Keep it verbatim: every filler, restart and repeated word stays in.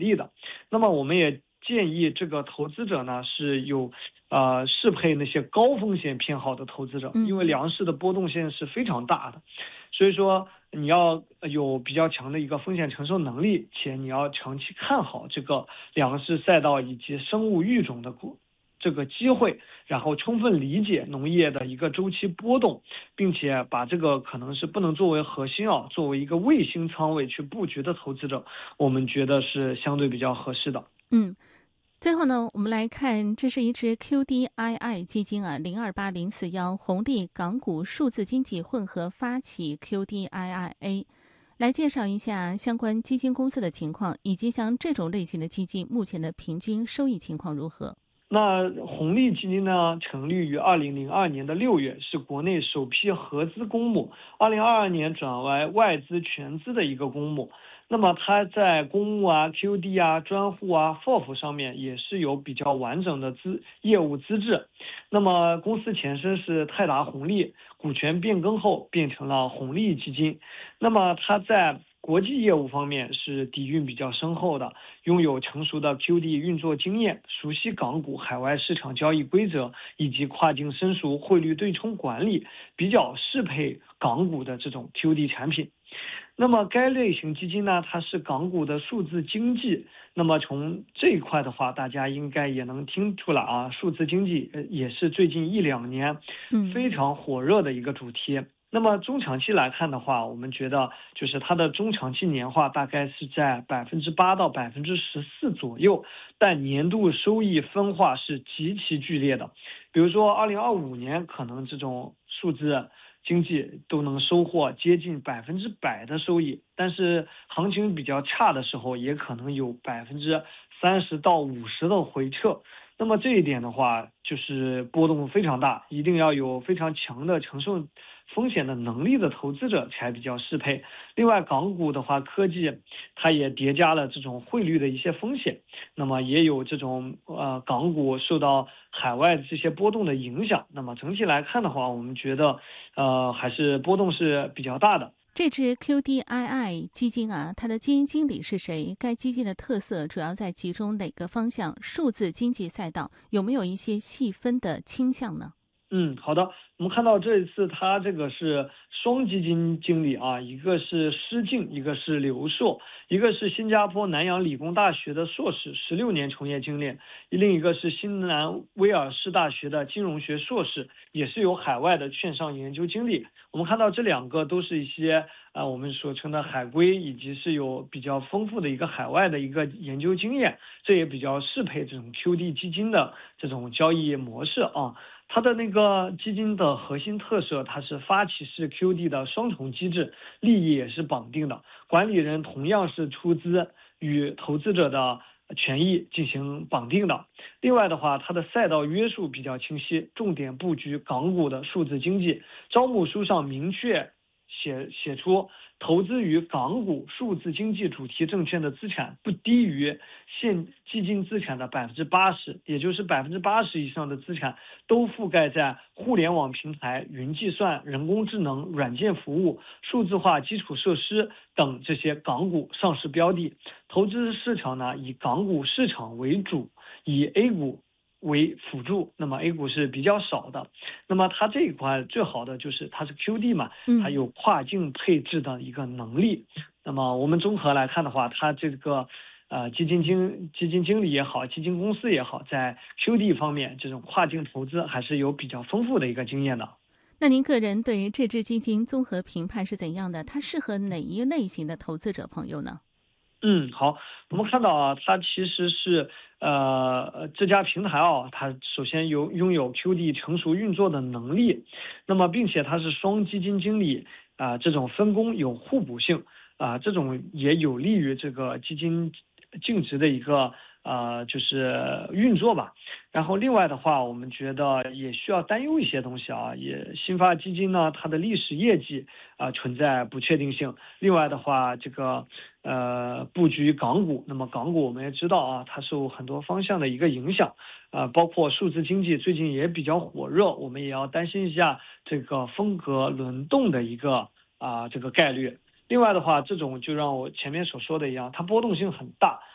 力的。那么我们也建议这个投资者呢是有呃适配那些高风险偏好的投资者，因为粮食的波动性是非常大的，所以说你要有比较强的一个风险承受能力，且你要长期看好这个粮食赛道以及生物育种的股这个机会，然后充分理解农业的一个周期波动，并且把这个可能是不能作为核心啊，作为一个卫星仓位去布局的投资者，我们觉得是相对比较合适的。 嗯。最后呢，我们来看，这是一只 Q D I I 基金啊，零二八零四幺红利港股数字经济混合发起 Q D I I A， 来介绍一下相关基金公司的情况，以及像这种类型的基金目前的平均收益情况如何。 那红利基金呢，成立于二零零二年的六月，是国内首批合资公募，二零二二年转为外资全资的一个公募。那么它在公募啊、Q D 啊、专户啊、F O F 上面也是有比较完整的资业务资质。那么公司前身是泰达红利，股权变更后变成了红利基金。那么它在国际业务方面是底蕴比较深厚的，拥有成熟的 Q D 运作经验，熟悉港股海外市场交易规则以及跨境申赎、汇率对冲管理，比较适配港股的这种 Q D 产品。那么该类型基金呢，它是港股的数字经济。那么从这一块的话，大家应该也能听出来啊，数字经济也是最近一两年非常火热的一个主题。嗯那么中长期来看的话，我们觉得就是它的中长期年化大概是在百分之八到百分之十四左右，但年度收益分化是极其剧烈的。比如说二零二五年可能这种数字经济都能收获接近百分之百的收益，但是行情比较差的时候，也可能有百分之三十到五十的回撤。那么这一点的话，就是波动非常大，一定要有非常强的承受风险的能力的投资者才比较适配。另外，港股的话，科技它也叠加了这种汇率的一些风险，那么也有这种呃港股受到海外这些波动的影响。那么整体来看的话，我们觉得呃还是波动是比较大的。 这支 Q D I I 基金啊，它的基金经理是谁？该基金的特色主要在集中哪个方向？数字经济赛道有没有一些细分的倾向呢？ 嗯，好的。我们看到这一次它这个是双基金经理啊，一个是施静，一个是刘硕，一个是新加坡南洋理工大学的硕士，十六年从业经验，另一个是新南威尔士大学的金融学硕士，也是有海外的券商研究经历。我们看到这两个都是一些啊，我们所称的海归，以及是有比较丰富的一个海外的一个研究经验，这也比较适配这种 Q D 基金的这种交易模式啊。它的那个基金的核心特色，它是发起式 Q D 的双重机制，利益也是绑定的，管理人同样是出资与投资者的权益进行绑定的。另外的话，它的赛道约束比较清晰，重点布局港股的数字经济，招募书上明确写写出投资于港股数字经济主题证券的资产不低于现基金资产的百分之八十，也就是百分之八十以上的资产都覆盖在互联网平台、云计算、人工智能、软件服务、数字化基础设施等这些港股上市标的。投资市场呢，以港股市场为主，以 A 股为辅助，那么 A 股是比较少的。那么它这一块最好的就是它是 Q D 嘛，它有跨境配置的一个能力。嗯、那么我们综合来看的话，它这个呃基金经基金经理也好，基金公司也好，在 Q D 方面这种跨境投资还是有比较丰富的一个经验的。 那您个人对于这支基金综合评判是怎样的？它适合哪一类型的投资者朋友呢？ 嗯，好，我们看到啊，它其实是呃这家平台啊，它首先有拥有 Q D 成熟运作的能力，那么并且它是双基金经理啊、呃，这种分工有互补性啊、呃，这种也有利于这个基金净值的一个呃就是运作吧。然后另外的话，我们觉得也需要担忧一些东西啊，也新发基金呢，它的历史业绩啊、呃、存在不确定性。另外的话，这个呃布局港股，那么港股我们也知道啊，它受很多方向的一个影响啊、呃，包括数字经济最近也比较火热，我们也要担心一下这个风格轮动的一个啊、呃、这个概率。另外的话，这种就让我前面所说的一样，它波动性很大。